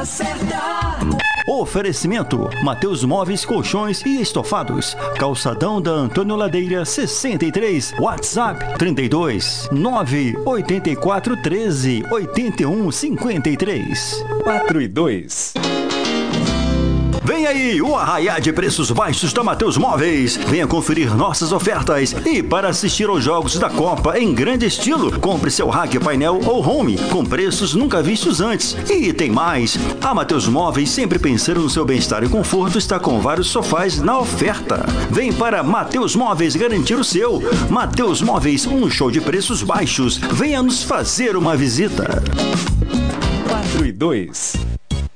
Hora certa. Oferecimento: Mateus Móveis, Colchões e Estofados. Calçadão da Antônio Ladeira 63. WhatsApp 32 984 13 81 53. 4 e 2. Vem aí o arraiá de preços baixos da Mateus Móveis. Venha conferir nossas ofertas e para assistir aos jogos da Copa em grande estilo, compre seu rack, painel ou home com preços nunca vistos antes. E tem mais, a Mateus Móveis, sempre pensando no seu bem-estar e conforto, está com vários sofás na oferta. Vem para Mateus Móveis garantir o seu. Mateus Móveis, um show de preços baixos. Venha nos fazer uma visita. 4 e 2.